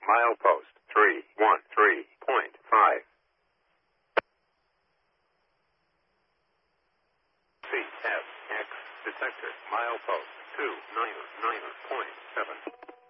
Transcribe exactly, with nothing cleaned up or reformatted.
Milepost three one three point five. C F X detector. Milepost two nine nine point seven.